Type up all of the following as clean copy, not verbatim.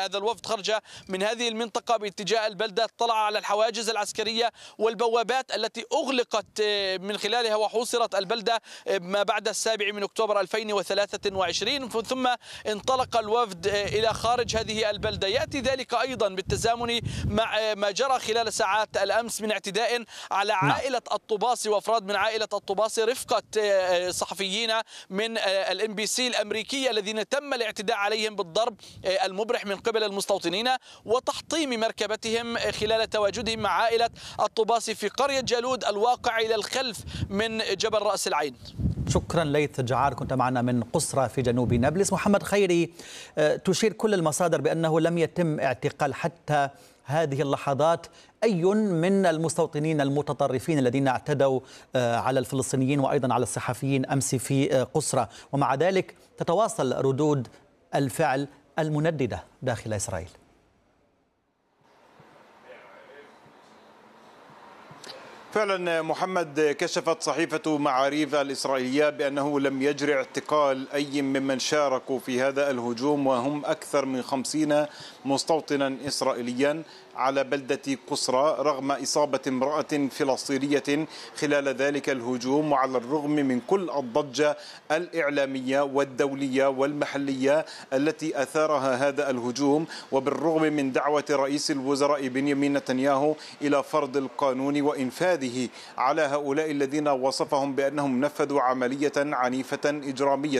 هذا الوفد خرج من هذه المنطقة باتجاه البلدة، طلع على الحواجز العسكرية والبوابات التي أغلقت من خلالها وحوصرت البلدة ما بعد 7 من أكتوبر 2023، ثم انطلق الوفد إلى خارج هذه البلدة. يأتي ذلك أيضا بالتزامن مع ما جرى خلال ساعات الأمس من اعتداء على عائلة الطباصي وأفراد من عائلة الطباصي رفقة صحفيين من الMBC الأمريكية الذين تم الاعتداء عليهم بالضرب المبرح من قبل المستوطنين وتحطيم مركبتهم خلال تواجدهم مع عائلة الطباصي في قرية جالود الواقع إلى الخلف من جبل رأس العين. شكرا ليث جعار، كنت معنا من قصرى في جنوب نابلس. محمد خيري، تشير كل المصادر بأنه لم يتم اعتقال حتى هذه اللحظات أي من المستوطنين المتطرفين الذين اعتدوا على الفلسطينيين وأيضا على الصحفيين أمس في قصرى، ومع ذلك تتواصل ردود الفعل المنددة داخل إسرائيل. فعلا محمد، كشفت صحيفة معاريف الإسرائيلية بأنه لم يجري اعتقال أي ممن شاركوا في هذا الهجوم، وهم أكثر من 50 مستوطنا إسرائيليا على بلدة قصرى رغم إصابة امرأة فلسطينية خلال ذلك الهجوم، وعلى الرغم من كل الضجة الإعلامية والدولية والمحلية التي أثارها هذا الهجوم، وبالرغم من دعوة رئيس الوزراء بنيامين نتنياهو إلى فرض القانون وإنفاذه على هؤلاء الذين وصفهم بأنهم نفذوا عملية عنيفة إجرامية.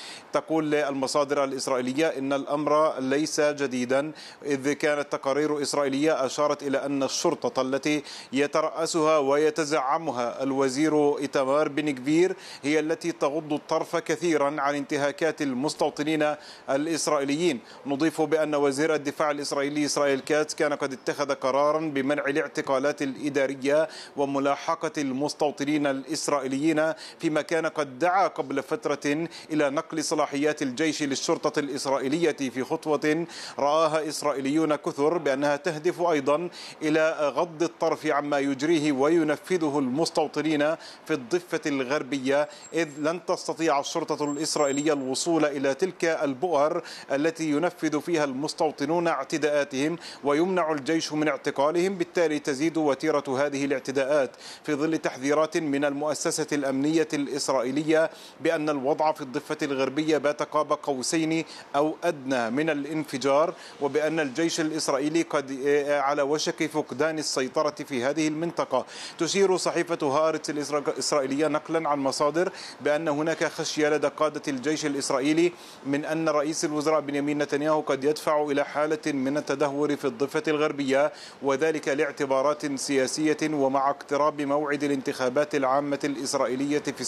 تقول المصادر الإسرائيلية إن الأمر ليس جديدا، إذ كانت تقارير إسرائيلية أشارت إلى أن الشرطة التي يترأسها ويتزعمها الوزير إيتمار بن غفير هي التي تغض الطرف كثيرا عن انتهاكات المستوطنين الإسرائيليين. نضيف بأن وزير الدفاع الإسرائيلي إسرائيل كاتس كان قد اتخذ قرارا بمنع الاعتقالات الإدارية وملاحقة المستوطنين الإسرائيليين، فيما كان قد دعا قبل فترة إلى نقل صلاحيات الجيش للشرطة الإسرائيلية في خطوة رآها إسرائيليون كثر بأنها تهدف أيضا إلى غض الطرف عما يجريه وينفذه المستوطنين في الضفة الغربية، إذ لن تستطيع الشرطة الإسرائيلية الوصول إلى تلك البؤر التي ينفذ فيها المستوطنون اعتداءاتهم ويمنع الجيش من اعتقالهم. بالتالي تزيد وتيرة هذه الاعتداءات في ظل تحذيرات من المؤسسة الأمنية الإسرائيلية بأن الوضع في الضفة الغربية بات قاب قوسين أو أدنى من الانفجار، وبأن الجيش الإسرائيلي قد على وشك فقدان السيطرة في هذه المنطقة. تشير صحيفة هارتس الإسرائيلية نقلا عن مصادر بأن هناك خشية لدى قادة الجيش الإسرائيلي من أن رئيس الوزراء بنيامين نتنياهو قد يدفع إلى حالة من التدهور في الضفة الغربية، وذلك لاعتبارات سياسية ومع اقتراب موعد الانتخابات العامة الإسرائيلية في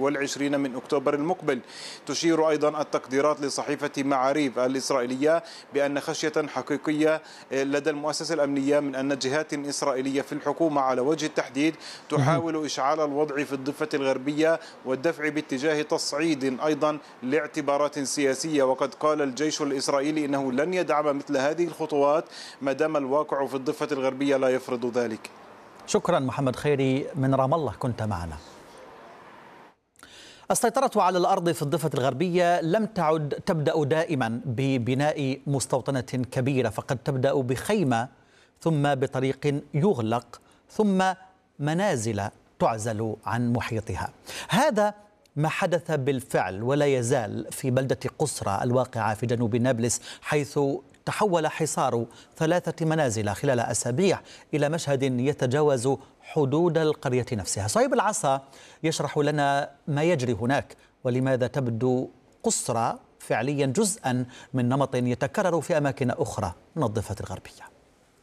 27 من أكتوبر المقبل. تشير أيضا التقديرات لصحيفة معاريف الإسرائيلية بأن خشية حقيقية لدى المؤسسة الأمنية من أن جهات إسرائيلية في الحكومة على وجه التحديد تحاول إشعال الوضع في الضفة الغربية والدفع باتجاه تصعيد أيضا لاعتبارات سياسية. وقد قال الجيش الإسرائيلي إنه لن يدعم مثل هذه الخطوات ما دام الواقع في الضفة الغربية لا يفرض ذلك. شكرا محمد خيري من رام الله كنت معنا. السيطرة على الأرض في الضفة الغربية لم تعد تبدأ دائما ببناء مستوطنة كبيرة، فقد تبدأ بخيمة ثم بطريق يغلق ثم منازل تعزل عن محيطها. هذا ما حدث بالفعل ولا يزال في بلدة قصرى الواقعة في جنوب نابلس، حيث تحول حصار 3 منازل خلال أسابيع إلى مشهد يتجاوز حدود القرية نفسها. صهيب العصا يشرح لنا ما يجري هناك ولماذا تبدو قصرى فعليا جزءا من نمط يتكرر في أماكن أخرى من الضفة الغربية.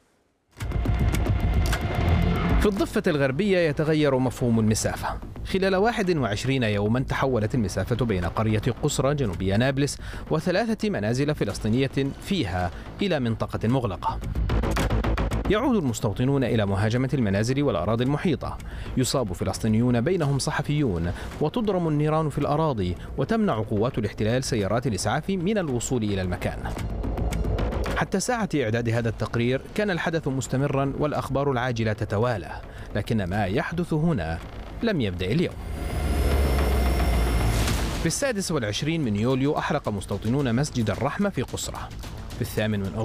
في الضفة الغربية يتغير مفهوم المسافة. خلال 21 يوما تحولت المسافة بين قرية قصرى جنوبية نابلس و3 منازل فلسطينية فيها إلى منطقة مغلقة. يعود المستوطنون إلى مهاجمة المنازل والأراضي المحيطة، يصاب فلسطينيون بينهم صحفيون، وتضرم النيران في الأراضي، وتمنع قوات الاحتلال سيارات الإسعاف من الوصول إلى المكان. حتى ساعة إعداد هذا التقرير كان الحدث مستمرا والأخبار العاجلة تتوالى، لكن ما يحدث هنا لم يبدأ اليوم. في 26 من يوليو أحرق مستوطنون مسجد الرحمة في قصرى. في 8 من